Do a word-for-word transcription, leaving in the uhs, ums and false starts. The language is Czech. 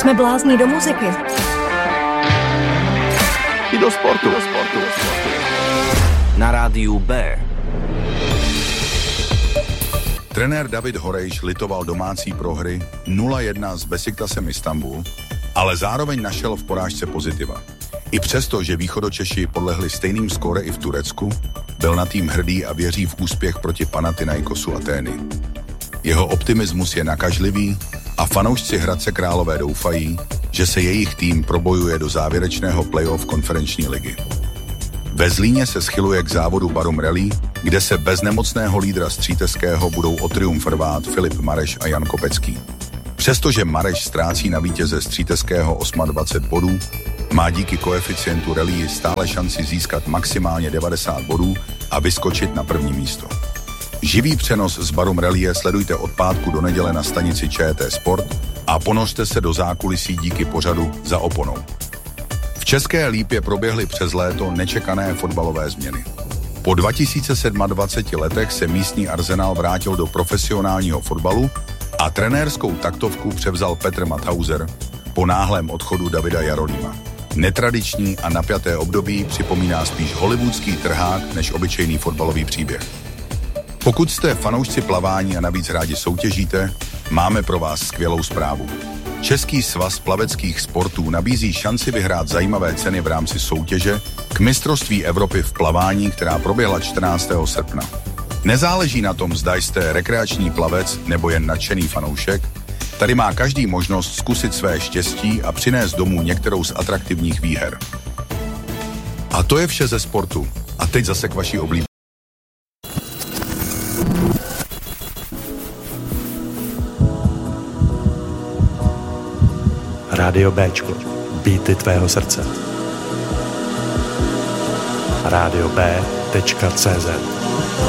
Jsme blázni do muziky. I do sportu. Do sportu. Na rádiu B. Trenér David Horejš litoval domácí prohry nula jedna s Besiktasem Istanbul, ale zároveň našel v porážce pozitiva. I přesto, že východočeši podlehli stejným skóre i v Turecku, byl na tým hrdý a věří v úspěch proti Panathinaikosu Atény. Jeho optimismus je nakažlivý a fanoušci Hradce Králové doufají, že se jejich tým probojuje do závěrečného playoff konferenční ligy. Ve Zlíně se schyluje k závodu Barum Rally, kde se bez nemocného lídra Stříteského budou o triumf rvát Filip Mareš a Jan Kopecký. Přestože Mareš ztrácí na vítěze Stříteského dvacet osm bodů, má díky koeficientu rally stále šanci získat maximálně devadesát bodů a vyskočit na první místo. Živý přenos z Barum Rally sledujte od pátku do neděle na stanici ČT Sport a ponořte se do zákulisí díky pořadu Za oponou. V České Lípě proběhly přes léto nečekané fotbalové změny. Po dva tisíce dvaceti sedmi letech se místní Arsenal vrátil do profesionálního fotbalu a trenérskou taktovku převzal Petr Mathauser po náhlém odchodu Davida Jarolíma. Netradiční a napjaté období připomíná spíš hollywoodský trhák než obyčejný fotbalový příběh. Pokud jste fanoušci plavání a navíc rádi soutěžíte, máme pro vás skvělou zprávu. Český svaz plaveckých sportů nabízí šanci vyhrát zajímavé ceny v rámci soutěže k mistrovství Evropy v plavání, která proběhla čtrnáctého srpna. Nezáleží na tom, zda jste rekreační plavec nebo jen nadšený fanoušek, tady má každý možnost zkusit své štěstí a přinést domů některou z atraktivních výher. A to je vše ze sportu. A teď zase k vaší oblíbené. Rádio Béčko. Beaty tvého srdce. rádio bé tečka cé zet